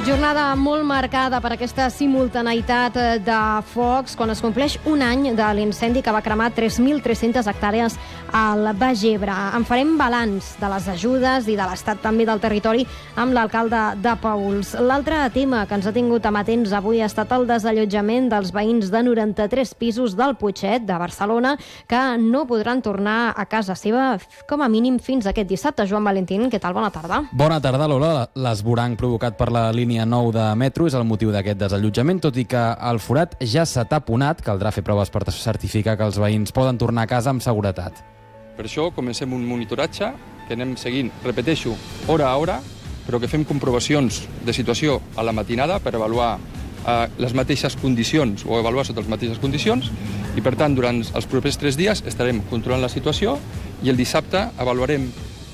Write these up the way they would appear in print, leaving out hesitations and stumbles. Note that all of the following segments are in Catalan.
Jornada molt marcada per aquesta simultaneïtat de focs quan es compleix un any de l'incendi que va cremar 3.300 hectàrees al Baix Ebre. En farem balanç de les ajudes i de l'estat també del territori amb l'alcalde de Paüls. L'altre tema que ens ha tingut amatents avui ha estat el desallotjament dels veïns de 93 pisos del Putxet de Barcelona que no podran tornar a casa seva com a mínim fins aquest dissabte. Joan Valentín, què tal? Bona tarda. Bona tarda, Lola. L'esvoranc provocat per la línia 9 de metro és el motiu d'aquest desallotjament, tot i que el forat ja s'ha taponat. Caldrà fer proves per certificar que els veïns poden tornar a casa amb seguretat. Per això comencem un monitoratge que anem seguint, repeteixo, hora a hora, però que fem comprovacions de situació a la matinada per avaluar les mateixes condicions o avaluar sota les mateixes condicions i, per tant, durant els propers 3 dies estarem controlant la situació i el dissabte avaluarem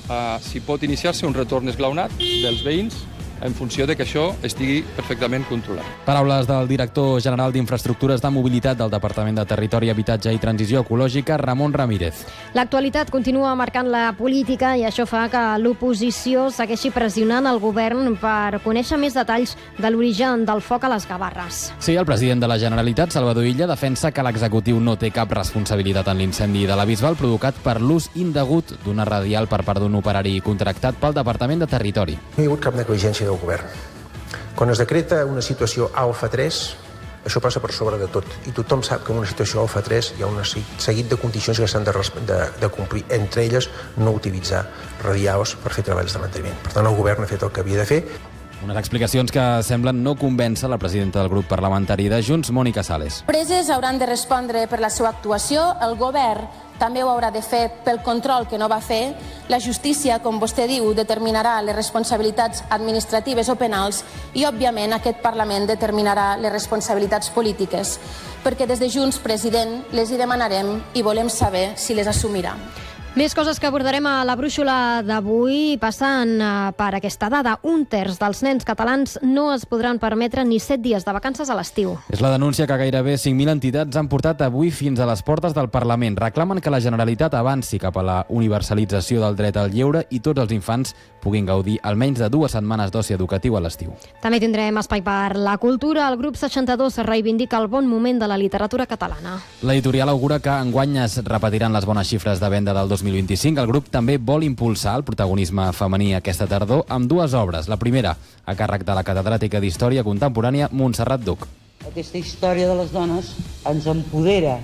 si pot iniciar-se un retorn esglaonat dels veïns en funció de que això estigui perfectament controlat. Paraules del director general d'Infraestructures de Mobilitat del Departament de Territori, Habitatge i Transició Ecològica, Ramon Ramírez. L'actualitat continua marcant la política i això fa que l'oposició segueixi pressionant el govern per conèixer més detalls de l'origen del foc a les Gavarres. Sí, el president de la Generalitat, Salvador Illa, defensa que l'executiu no té cap responsabilitat en l'incendi de la Bisbal provocat per l'ús indegut d'una radial per part d'un operari contractat pel Departament de Territori. No hi ha hagut cap negligència del govern. Quan es decreta una situació alfa 3, això passa per sobre de tot. I tothom sap que en una situació alfa 3 hi ha un seguit de condicions que s'han de complir. Entre elles, no utilitzar radials per fer treballs de manteniment. Per tant, el govern ha fet el que havia de fer. Unes explicacions que semblen no convèncer la presidenta del grup parlamentari de Junts, Mònica Sales. Empreses hauran de respondre per la seva actuació, el govern també ho haurà de fer pel control que no va fer, la justícia, com vostè diu, determinarà les responsabilitats administratives o penals i, òbviament, aquest Parlament determinarà les responsabilitats polítiques, perquè des de Junts, president, les hi demanarem i volem saber si les assumirà. Més coses que abordarem a la brúixola d'avui passen per aquesta dada. 1/3 dels nens catalans no es podran permetre ni 7 dies de vacances a l'estiu. És la denúncia que gairebé 5.000 entitats han portat avui fins a les portes del Parlament. Reclamen que la Generalitat avanci cap a la universalització del dret al lleure i tots els infants puguin gaudir almenys de 2 setmanes d'oci educatiu a l'estiu. També tindrem espai per la cultura. El grup 62 reivindica el bon moment de la literatura catalana. L'editorial augura que enguany es repetiran les bones xifres de venda del 2025. El grup també vol impulsar el protagonisme femení aquesta tardor amb 2 obres. La primera, a càrrec de la catedràtica d'Història Contemporània Montserrat Duc. Aquesta història de les dones ens empodera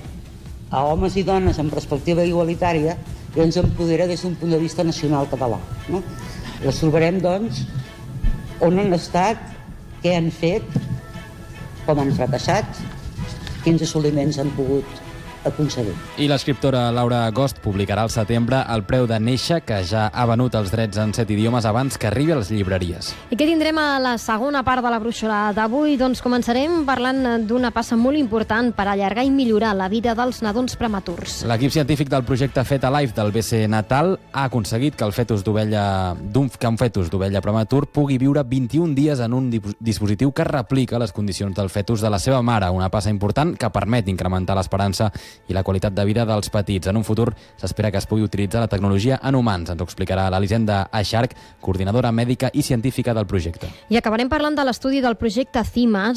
a homes i dones amb perspectiva igualitària i ens empodera des d'un punt de vista nacional català. No? Les trobarem, doncs, on han estat, què han fet, com han fracassat, quins assoliments han pogut aconseguir. I l'escriptora Laura Agost publicarà al setembre El preu de néixer, que ja ha venut els drets en 7 idiomes abans que arribi a les llibreries. I què tindrem a la segona part de la brúixola d'avui? Doncs començarem parlant d'una passa molt important per allargar i millorar la vida dels nadons prematurs. L'equip científic del projecte Fet Alive del BC Natal ha aconseguit que un fetus d'ovella prematur pugui viure 21 dies en un dispositiu que replica les condicions del fetus de la seva mare, una passa important que permet incrementar l'esperança i la qualitat de vida dels petits. En un futur s'espera que es pugui utilitzar la tecnologia en humans. Ens ho explicarà l'Elisenda Aixarc, coordinadora mèdica i científica del projecte. I acabarem parlant de l'estudi del projecte CIMAS,